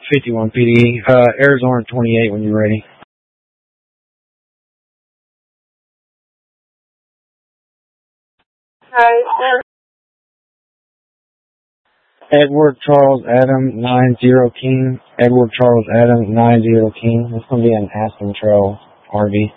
51 PD. Arizona 28 when you're ready. Hi. Edward Charles Adam 90 King. Edward Charles Adam 90 King. It's going to be an Aspen Trail RV.